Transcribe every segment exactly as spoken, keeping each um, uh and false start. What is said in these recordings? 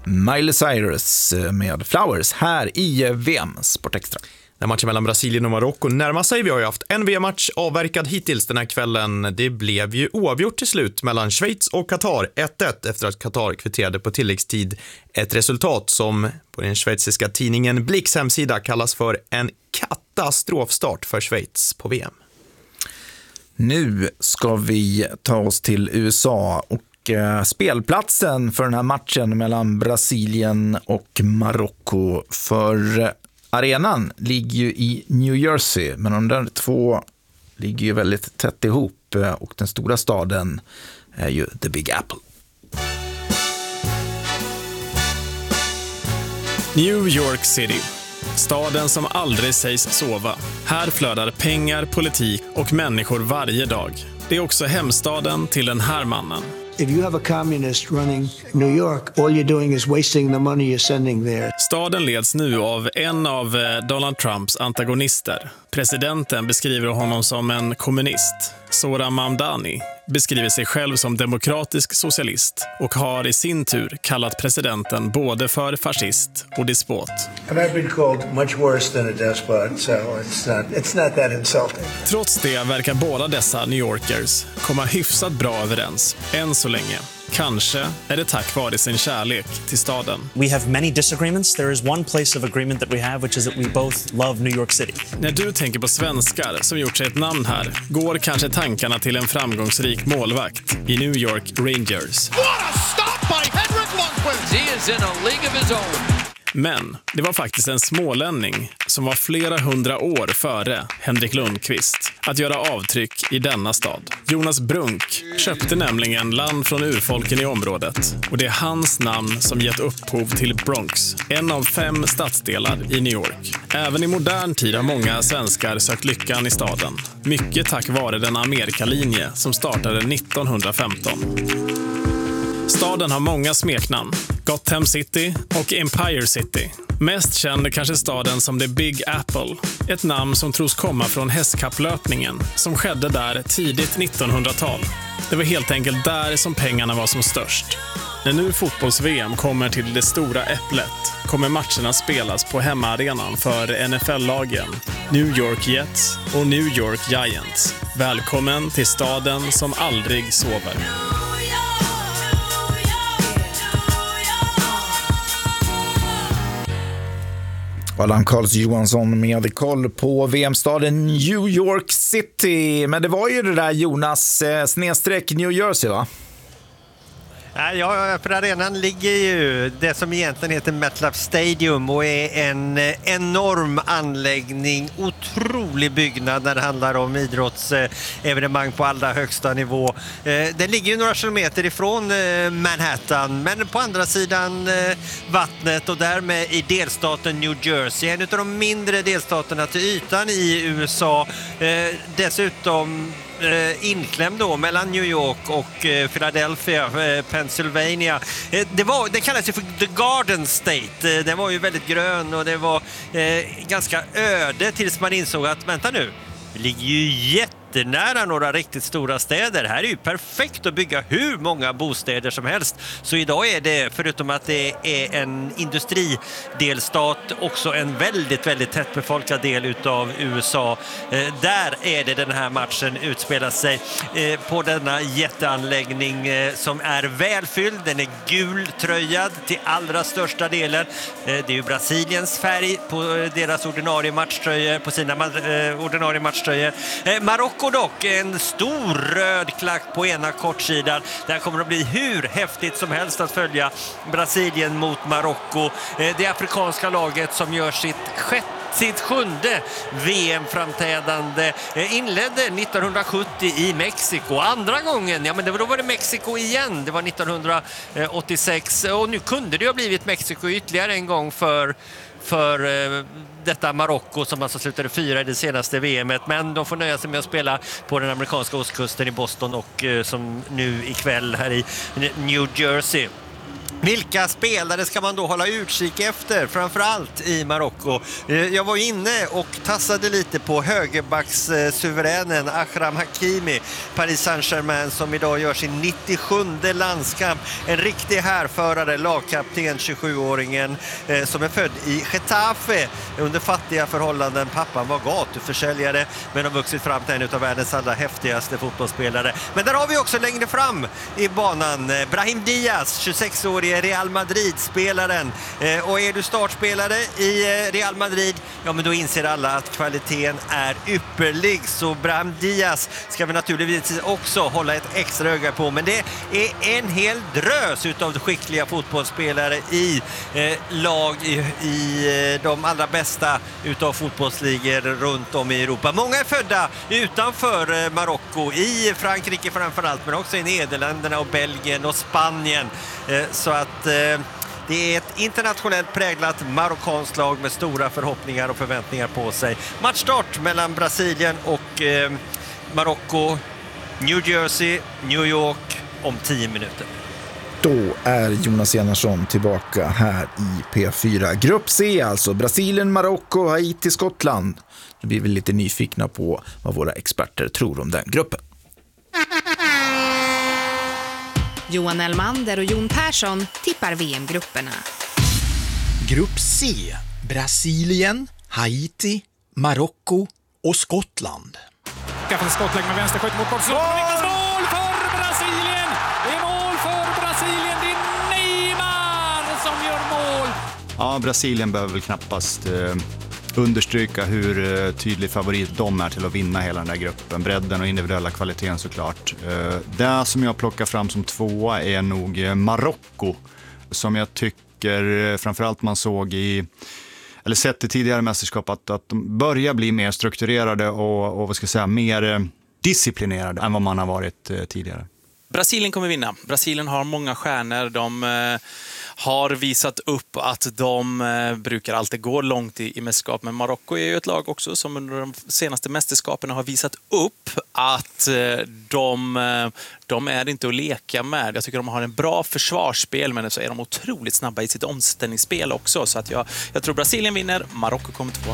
Miley Cyrus med Flowers här i V M Sport Extra. När matchen mellan Brasilien och Marocko närmar sig, vi har ju haft en V M-match avverkad hittills den här kvällen. Det blev ju oavgjort till slut mellan Schweiz och Qatar, ett ett, efter att Qatar kvitterade på tilläggstid. Ett resultat som på den schweiziska tidningen Blicks hemsida kallas för en katastrofstart för Schweiz på V M. Nu ska vi ta oss till U S A och eh, spelplatsen för den här matchen mellan Brasilien och Marocko. För eh, arenan ligger ju i New Jersey, men de där två ligger ju väldigt tätt ihop eh, och den stora staden är ju The Big Apple. New York City. Staden som aldrig sägs sova. Här flödar pengar, politik och människor varje dag. Det är också hemstaden till den här mannen. If you have a communist running New York, all you're doing is wasting the money you're sending there. Staden leds nu av en av Donald Trumps antagonister. Presidenten beskriver honom som en kommunist. Zohran Mamdani beskriver sig själv som demokratisk socialist och har i sin tur kallat presidenten både för fascist och despot. And I've been called much worse than a despot, so it's not, it's not that insulting. Trots det verkar båda dessa New Yorkers komma hyfsat bra överens, än så länge. Kanske är det tack vare sin kärlek till staden. We have many disagreements. There is one place of agreement that we have, which is that we both love New York City. När du tänker på svenskar som gjort sig ett namn här, går kanske tankarna till en framgångsrik målvakt i New York Rangers. What a stop by Henrik Lundqvist! He is in a league of his own. Men det var faktiskt en smålänning som var flera hundra år före Henrik Lundqvist att göra avtryck i denna stad. Jonas Brunk köpte nämligen land från urfolken i området och det är hans namn som gett upphov till Bronx, en av fem stadsdelar i New York. Även i modern tid har många svenskar sökt lyckan i staden. Mycket tack vare den Amerikalinje som startade nittonhundrafemton. Staden har många smeknamn. Gotham City och Empire City. Mest känd kanske staden som The Big Apple. Ett namn som tros komma från hästkapplöpningen som skedde där tidigt nittonhundratal. Det var helt enkelt där som pengarna var som störst. När nu fotbolls-V M kommer till det stora äpplet kommer matcherna spelas på hemmaarenan för N F L-lagen New York Jets och New York Giants. Välkommen till staden som aldrig sover. Allan Karls Johansson med koll på V M-staden New York City. Men det var ju det där Jonas eh, snedstreck New Jersey, va? Ja, för arenan ligger ju det som egentligen heter MetLife Stadium och är en enorm anläggning, otrolig byggnad när det handlar om idrottsevenemang på allra högsta nivå. Den ligger ju några kilometer ifrån Manhattan, men på andra sidan vattnet och därmed i delstaten New Jersey, en av de mindre delstaterna till ytan i U S A. Dessutom inklämd då mellan New York och eh, Philadelphia, eh, Pennsylvania. Eh, det, var, det kallas ju för The Garden State. Eh, den var ju väldigt grön och det var eh, ganska öde tills man insåg att, vänta nu, det ligger ju jättenära några riktigt stora städer. Här är ju perfekt att bygga hur många bostäder som helst. Så idag är det, förutom att det är en industridelstat, också en väldigt, väldigt tättbefolkad del utav U S A. Eh, där är det den här matchen utspelar sig eh, på denna jätteanläggning eh, som är välfylld. Den är gultröjad till allra största delen. Eh, det är ju Brasiliens färg på eh, deras ordinarie matchtröjor, på sina eh, ordinarie matchtröjor. Eh, Marocko dock, en stor röd klack på ena kortsidan. Det här kommer att bli hur häftigt som helst att följa Brasilien mot Marocko. Det afrikanska laget som gör sitt sjätte sitt sjunde V M-framträdande inledde nittonhundrasjuttio i Mexiko. Andra gången, ja men det var, då var det Mexiko igen. Det var nittonhundraåttiosex och nu kunde det ha blivit Mexiko ytterligare en gång för för eh, detta Marocko som alltså slutade fyra i det senaste V M-et, men de får nöja sig med att spela på den amerikanska ostkusten i Boston och eh, som nu ikväll här i New Jersey. Vilka spelare ska man då hålla utkik efter, framförallt i Marocko? Jag var inne och tassade lite på högerbackssuveränen Akram Hakimi, Paris Saint-Germain, som idag gör sin nittiosjunde landskamp. En riktig härförare, lagkapten, tjugosjuåringen som är född i Getafe under fattiga förhållanden. Pappan var gatuförsäljare men har vuxit fram till en av världens allra häftigaste fotbollsspelare. Men där har vi också längre fram i banan Brahim Diaz, tjugosex-årig Real Madrid-spelaren. Eh, och är du startspelare i eh, Real Madrid, ja men då inser alla att kvaliteten är ypperlig. Så Brahim Diaz ska vi naturligtvis också hålla ett extra öga på. Men det är en hel drös utav skickliga fotbollsspelare i eh, lag i, i eh, de allra bästa utav fotbollsligor runt om i Europa. Många är födda utanför eh, Marocko, i Frankrike framförallt, men också i Nederländerna och Belgien och Spanien. Eh, så att eh, det är ett internationellt präglat marockanskt lag med stora förhoppningar och förväntningar på sig. Matchstart mellan Brasilien och eh, Marocko, New Jersey, New York om tio minuter. Då är Jonas Enarsson tillbaka här i P fyra. Grupp C alltså, Brasilien, Marocko, Haiti, Skottland. Nu blir vi lite nyfikna på vad våra experter tror om den gruppen. Johan Elmander och Jon Persson tippar V M-grupperna. Grupp C, Brasilien, Haiti, Marocko och Skottland. Skaffar skottlägg med vänsterskytt mot bort. Mål för Brasilien! Det är mål för Brasilien! Det är Neymar som gör mål! Ja, Brasilien behöver väl knappast eh, understryka hur eh, tydlig favorit de är till att vinna hela den här gruppen. Bredden och individuella kvaliteten såklart. Eh, det som jag plockar fram som tvåa är nog eh, Marocko, som jag tycker eh, framförallt man såg i eller sett i tidigare mästerskap att, att de börjar bli mer strukturerade och, och vad ska jag säga, mer eh, disciplinerade än vad man har varit eh, tidigare. Brasilien kommer vinna. Brasilien har många stjärnor. De eh, har visat upp att de eh, brukar alltid gå långt i, i mästerskap. Men Marocko är ju ett lag också som under de senaste mästerskapen har visat upp att eh, de, eh, de är inte att leka med. Jag tycker de har en bra försvarsspel, men så är de otroligt snabba i sitt omställningsspel också. Så att jag, jag tror Brasilien vinner, Marocko kommer två.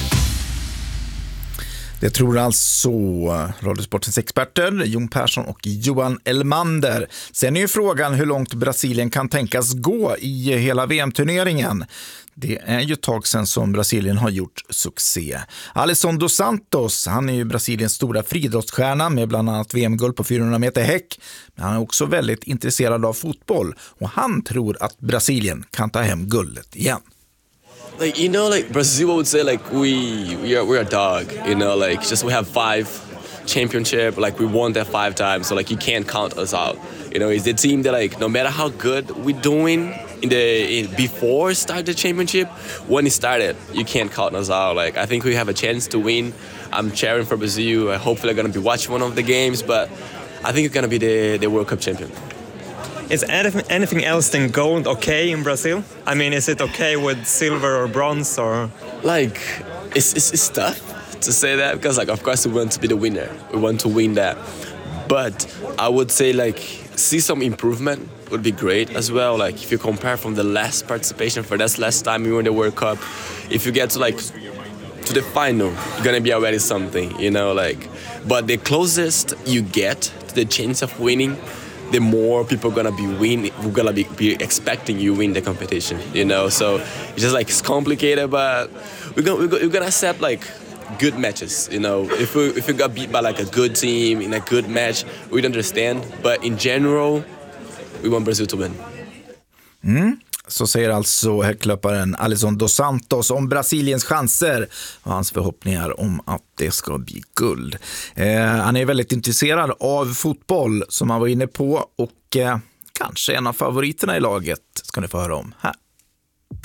Det tror alltså Radiosportens experter Jon Persson och Johan Elmander. Sen är ju frågan hur långt Brasilien kan tänkas gå i hela V M-turneringen. Det är ju ett tag sedan som Brasilien har gjort succé. Alisson dos Santos, han är ju Brasiliens stora friidrottsstjärna med bland annat V M-guld på fyrahundra meter häck. Men han är också väldigt intresserad av fotboll och han tror att Brasilien kan ta hem guldet igen. Like, you know, like Brazil would say, like we we are we're a dog, you know, like just we have five championship, like we won that five times, so like you can't count us out. You know, it's the team that like no matter how good we're doing in the in, before start the championship, when it started, you can't count us out. Like I think we have a chance to win. I'm cheering for Brazil. I hopefully I'm gonna be watching one of the games, but I think it's gonna be the the World Cup champion. Is anything else than gold okay in Brazil? I mean, is it okay with silver or bronze or? Like, it's, it's, it's tough to say that because, like, of course we want to be the winner. We want to win that. But I would say, like, see some improvement would be great as well. Like, if you compare from the last participation for this last time we won the World Cup, if you get to, like, to the final, you're gonna be already something, you know, like. But the closest you get to the chance of winning, the more people are gonna be win, we're gonna be, be expecting you win the competition, you know. So it's just like it's complicated, but we're gonna we're gonna, we're gonna accept like good matches, you know. If we if we got beat by like a good team in a good match, we'd understand. But in general, we want Brazil to win. Mm. Så säger alltså häcklöparen Alisson dos Santos om Brasiliens chanser och hans förhoppningar om att det ska bli guld. Eh, han är väldigt intresserad av fotboll som han var inne på och eh, kanske en av favoriterna i laget ska ni få höra om här.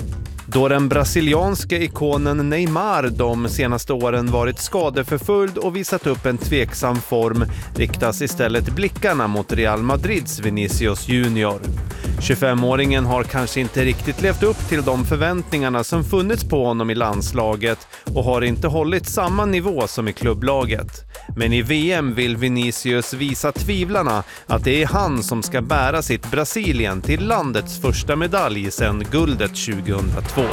Då den brasilianska ikonen Neymar de senaste åren varit skadeförföljd och visat upp en tveksam form riktas istället blickarna mot Real Madrids Vinicius Junior. tjugofemåringen har kanske inte riktigt levt upp till de förväntningarna som funnits på honom i landslaget och har inte hållit samma nivå som i klubblaget. Men i V M vill Vinicius visa tvivlarna att det är han som ska bära sitt Brasilien till landets första medalj sedan guldet tjugohundratvå.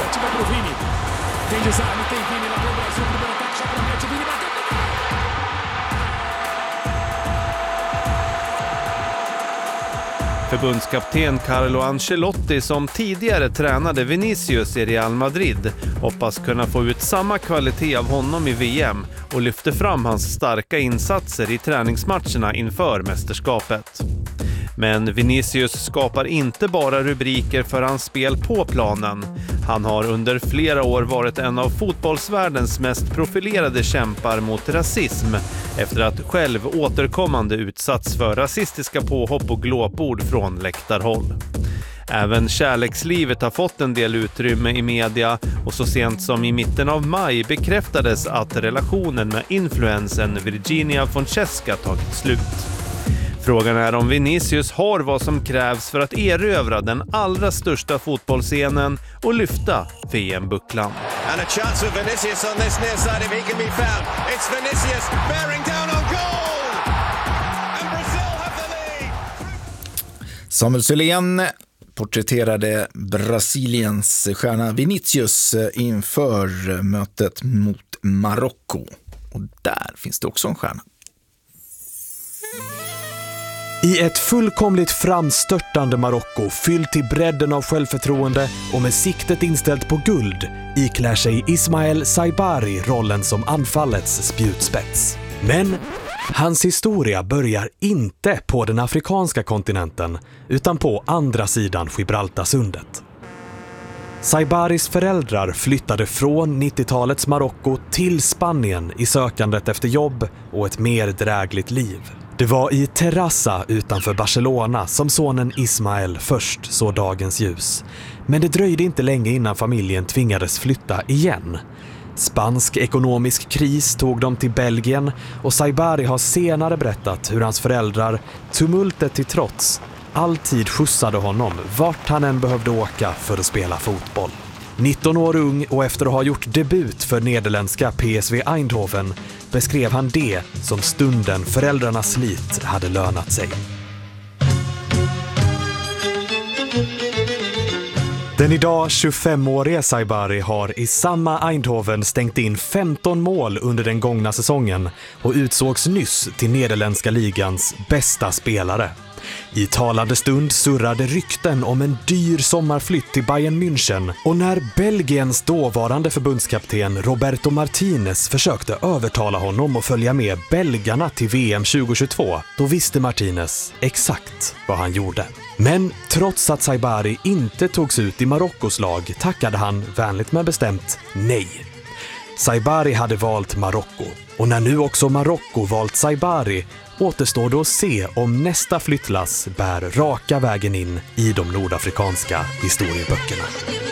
Förbundskapten Carlo Ancelotti, som tidigare tränade Vinicius i Real Madrid, hoppas kunna få ut samma kvalitet av honom i V M och lyfter fram hans starka insatser i träningsmatcherna inför mästerskapet. Men Vinicius skapar inte bara rubriker för hans spel på planen. Han har under flera år varit en av fotbollsvärldens mest profilerade kämpar mot rasism efter att själv återkommande utsatts för rasistiska påhopp och glåpord från läktarhåll. Även kärlekslivet har fått en del utrymme i media och så sent som i mitten av maj bekräftades att relationen med influensen Virginia Francesca tagit slut. Frågan är om Vinicius har vad som krävs för att erövra den allra största fotbollsscenen och lyfta V M-bucklan. And a chance for Vinicius on this near side if he can be found. It's Vinicius bearing down on goal. And Brazil have the lead. Samuel Sylén porträtterade Brasiliens stjärna Vinicius inför mötet mot Marocko. Och där finns det också en stjärna. I ett fullkomligt framstörtande Marocko, fyllt till bredden av självförtroende och med siktet inställt på guld, iklär sig Ismael Saibari rollen som anfallets spjutspets. Men hans historia börjar inte på den afrikanska kontinenten utan på andra sidan Gibraltarsundet. Saibaris föräldrar flyttade från nittiotalets Marocko till Spanien i sökandet efter jobb och ett mer drägligt liv. Det var i Terrassa utanför Barcelona som sonen Ismael först såg dagens ljus. Men det dröjde inte länge innan familjen tvingades flytta igen. Spansk ekonomisk kris tog dem till Belgien och Saibari har senare berättat hur hans föräldrar, tumultet till trots, alltid skjutsade honom vart han än behövde åka för att spela fotboll. nitton år ung och efter att ha gjort debut för nederländska P S V Eindhoven beskrev han det som stunden föräldrarnas slit hade lönat sig. Den idag tjugofemårige Saibari har i samma Eindhoven stängt in femton mål under den gångna säsongen och utsågs nyss till nederländska ligans bästa spelare. I talande stund surrade rykten om en dyr sommarflytt till Bayern München och när Belgiens dåvarande förbundskapten Roberto Martinez försökte övertala honom att följa med belgarna till V M tjugohundratjugotvå, då visste Martinez exakt vad han gjorde. Men trots att Saibari inte togs ut i Marockos lag tackade han vänligt men bestämt nej. Saibari hade valt Marocko och när nu också Marocko valt Saibari återstår då att se om nästa flyttlass bär raka vägen in i de nordafrikanska historieböckerna.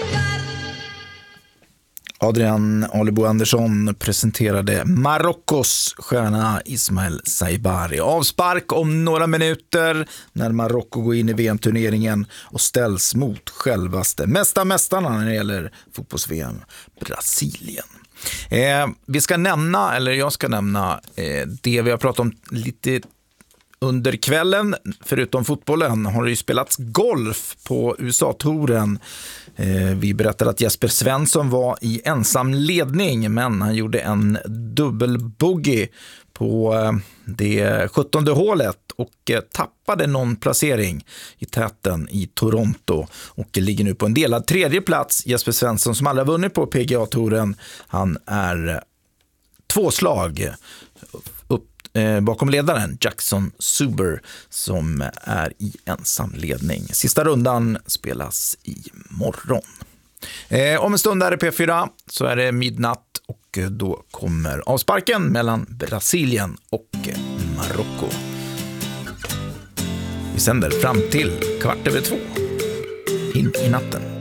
Adrian Alebo Andersson presenterade Marockos stjärna Ismael Saibari. Avspark om några minuter när Marocko går in i V M-turneringen och ställs mot självaste mästa mästarna när det gäller fotbolls-V M, Brasilien. Eh, vi ska nämna, eller jag ska nämna eh, det vi har pratat om lite under kvällen. Förutom fotbollen har det ju spelats golf på U S A-touren. Eh, vi berättade att Jesper Svensson var i ensam ledning, men han gjorde en dubbelbogey på eh, det sjuttonde hålet och eh, tappade någon placering i täten i Toronto och ligger nu på en delad tredje plats. Jesper Svensson som aldrig har vunnit på P G A-touren, han är eh, två slag upp eh, bakom ledaren Jackson Suber som är i ensam ledning. Sista rundan spelas i morgon. Eh, om en stund är det P fyra, så är det midnatt och då kommer avsparken mellan Brasilien och Marocko. Vi sänder fram till kvart över två in i natten.